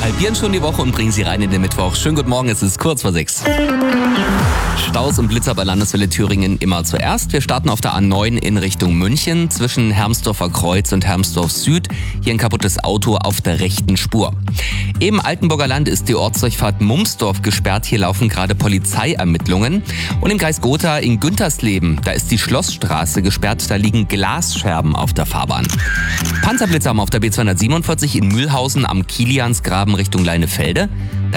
halbieren schon die Woche und bringen Sie rein in den Mittwoch. Schönen guten Morgen, es ist kurz vor 6. Staus und Blitzer bei Landeswelle Thüringen immer zuerst. Wir starten auf der A9 in Richtung München zwischen Hermsdorfer Kreuz und Hermsdorf Süd. Hier ein kaputtes Auto auf der rechten Spur. Im Altenburger Land ist die Ortsdurchfahrt Mumsdorf gesperrt. Hier laufen gerade Polizeiermittlungen. Und im Kreis Gotha in Güntersleben, da ist die Schlossstraße gesperrt. Da liegen Glasscherben auf der Fahrbahn. Panzerblitzer haben auf der B247 in Mühlhausen am Kiliansgraben Richtung Leinefelde.